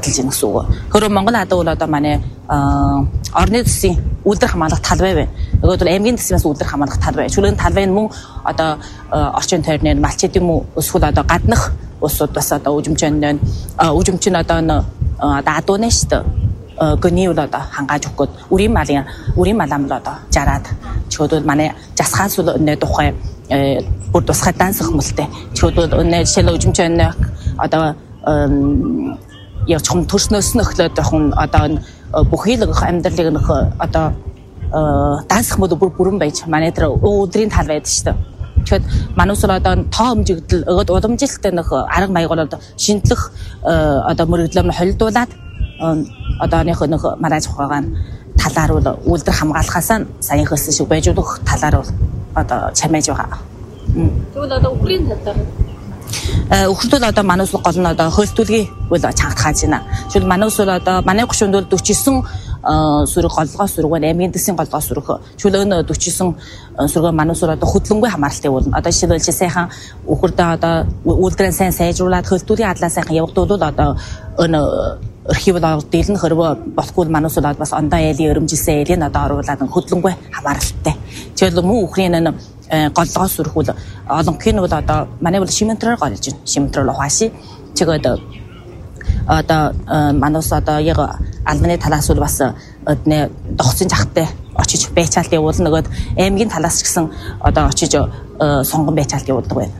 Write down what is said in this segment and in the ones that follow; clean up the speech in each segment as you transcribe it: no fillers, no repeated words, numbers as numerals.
баталж ийн гэсэн үг. Хөрөө Монгол хадаа бол одоо манай орны засгийн үйлдвэр хамгаалах талбай байна. Нөгөөд бол аймгийн засгаас үйлдвэр хамгаалах талбай. Чөлөөний талбай нь мөн одоо орчин тойрны малчид юм уу эсвэл одоо гаднах улсууд бас одоо үжимчэн одоо адууны шүү дээ. Гүний бол одоо хангааж өгөхөд үрийн малам л одоо жараад чөлөөд манай жасхаас бол өнөө тухай бүр тусгай данс хэмэлтэй. Чөлөөд өнөө жишээлбэл үжимчэн одоо яг чом төрснөөс нь эхлээд явах одоо бүхий л амьдралыг нөх одоо данс хэмэд бүрэн байж манай дээр өдрийн тал байдаг шүү дээ. Тэгэхээр манайс одоо тоо хэмжигдэл өгöd уламжилттай нөх арга маяг бол одоо шинжлэх одоо мөрөгдлөм холилдуулаад одооных нөх маргааж ухаагаан талаар бол үйлдвэр хамгаалахаас сайн хэлсэн шиг байж өгөх талаар бол одоо чамайж байгаа. Тэгвэл одоо Украин талаар Өхөртөл одоо манайс гол нь одоо хөлтүүлгийг бол чангатгааж байна. Жишээл манайс бол одоо манай гушуунд бол 49 сүрэг голгоо сүрэг аймгийн дэсийн голгоо сүрэг. Жишээл өн 49 сүрэг манайс бол одоо хөдөлгөөнгүй хамааралтай болно. Одоо жишээлбэл сайхан өхөрдөө одоо үйлдвэрээ сайн сайжруулад хөлтүүлгийн хадлаа сайхан явагдуулвал одоо өн архив бол дийлэн хөрвөө болохгүй манайс бол бас ондоо айлын өрөмжилсэн айлын одоо оруулаад хөдөлгөөнгүй хамааралтай. Жишээл мөн Украин голлогоо сүрхүүл олонхын бол одоо манай бол шимэнтрээр голж байна. Шимэнтрээр ухааши. Тэгээд одоо манайс одоо яг албаны талаас бол бас өднө догцсон жахтай очиж байцаалт явуулна. Нөгөөд аймгийн талаас ч гэсэн одоо очиж сонгон байцаалт явуулдаг байна.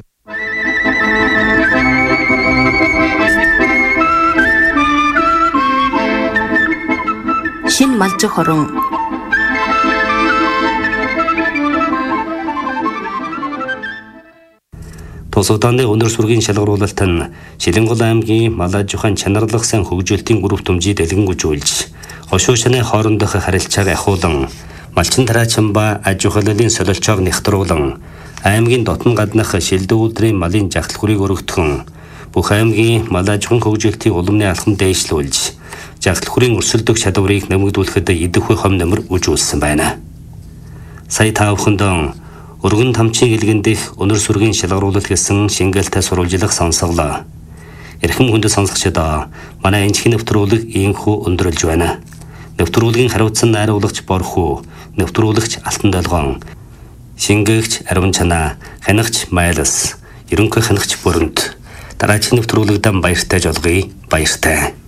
Шин малжих хорон Тус удааны өнөр сүргийн шалгаруулалт нь Шилэнгол аймгийн Малажухайн чанарлах сан хөгжүүлэлтийн групп төмжид дэлгэнгүүжүүлж, хошуу шаны хоорондох харилцааг ахиулан, малчин тараачин ба аж ахуйлын солилцоог нэгтруулан, аймгийн дотн гаднах шилдэг үйлдвэрийн малын жагтал хүрийг өргөтгөн, бүх аймгийн Малажухайн хөгжүүлэлтийн улмны алхам дээшлүүлж, жагтал хүрийн өрсөлдөх чадварыг нэмэгдүүлэхэд идэх үе хом нэмэр үжүүлсэн байна. Сая та бүхэнд өргөн тамчин илгэн дэх өнөр сүргийн шалгаруулалт гэсэн шингээлтэй сурвалжлах сонсголоо. Эрхэм хүндэт сонсогчдоо манай энэчхийн нэвтрүүлэг ийхүү өндөрлж байна. Нэвтрүүлгийн хариуцсан найруулагч Борхуу, нэвтрүүлэгч Алтан Долгоон, шингээгч Арвин Чанаа, хянагч Майлас, ерөнхий хянагч Бүрэнт. Дараагийн нэвтрүүлэгдэн баяртай жолгоё. Баяртай.